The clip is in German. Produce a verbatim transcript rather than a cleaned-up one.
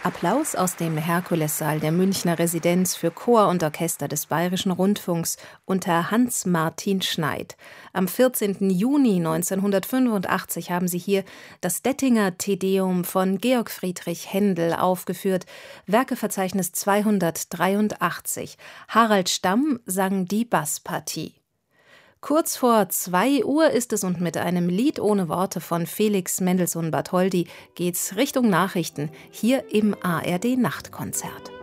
Applaus aus dem Herkulessaal der Münchner Residenz für Chor und Orchester des Bayerischen Rundfunks unter Hans-Martin Schneid. Am vierzehnten Juni neunzehnhundertfünfundachtzig haben sie hier das Dettinger Te-Deum von Georg Friedrich Händel aufgeführt, Werkeverzeichnis zweihundertdreiundachtzig. Harald Stamm sang die Basspartie. Kurz vor zwei Uhr ist es und mit einem Lied ohne Worte von Felix Mendelssohn Bartholdy geht's Richtung Nachrichten hier im A R D Nachtkonzert.